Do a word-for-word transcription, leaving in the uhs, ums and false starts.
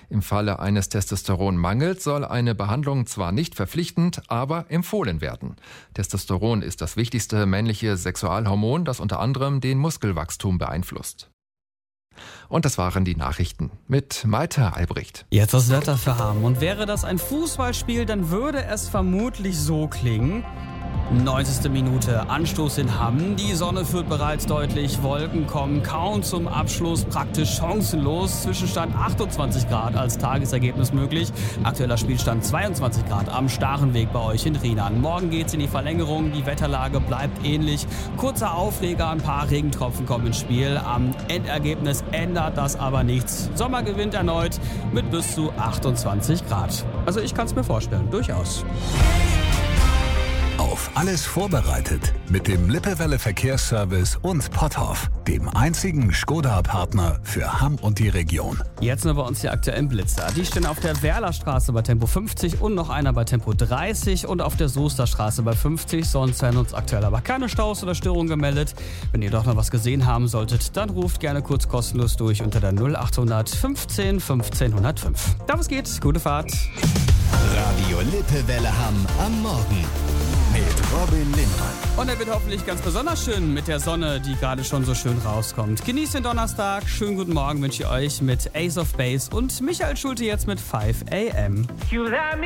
Im Falle eines Testosteronmangels soll eine Behandlung zwar nicht verpflichtend, aber empfohlen werden. Testosteron ist das wichtigste männliche Sexualhormon, das unter anderem den Muskelwachstum beeinflusst. Und das waren die Nachrichten mit Malte Albrecht. Jetzt das Wetter für Hamm. Und wäre das ein Fußballspiel, dann würde es vermutlich so klingen. neunzigste Minute, Anstoß in Hamm. Die Sonne führt bereits deutlich. Wolken kommen kaum zum Abschluss, praktisch chancenlos. Zwischenstand achtundzwanzig Grad als Tagesergebnis möglich. Aktueller Spielstand zweiundzwanzig Grad am Starenweg bei euch in Rienan. Morgen geht's in die Verlängerung. Die Wetterlage bleibt ähnlich. Kurzer Aufreger, ein paar Regentropfen kommen ins Spiel. Am Endergebnis ändert das aber nichts. Sommer gewinnt erneut mit bis zu achtundzwanzig Grad. Also ich kann's mir vorstellen, durchaus. Auf alles vorbereitet mit dem Lippewelle Verkehrsservice und Potthoff, dem einzigen Skoda-Partner für Hamm und die Region. Jetzt nur bei uns die aktuellen Blitzer. Die stehen auf der Werlerstraße bei Tempo fünfzig und noch einer bei Tempo dreißig und auf der Soesterstraße bei fünfzig. Sonst werden uns aktuell aber keine Staus oder Störungen gemeldet. Wenn ihr doch noch was gesehen haben solltet, dann ruft gerne kurz kostenlos durch unter der null achthundert fünfzehn fünfzehn null null fünf. Da was geht, gute Fahrt. Radio Lippewelle Hamm am Morgen mit Robin Lindmann. Und er wird hoffentlich ganz besonders schön mit der Sonne, die gerade schon so schön rauskommt. Genießt den Donnerstag. Schönen guten Morgen wünsche ich euch mit Ace of Base und Michael Schulte jetzt mit five a m.